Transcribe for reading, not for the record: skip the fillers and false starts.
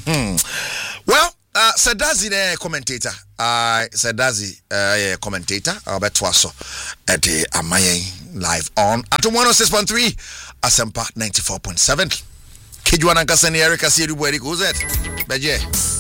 Well, Sadazi the commentator. Sadazi commentator. I'll bet twaso at the Amaye live on at 106.3 Asempa 94.7. Kijuana Kasani Erika Siri Bweri Guzet. Beje.